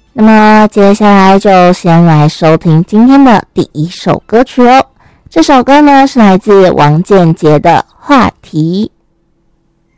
那么接下来就先来收听今天的第一首歌曲哦。这首歌呢是来自王建杰的《话题》。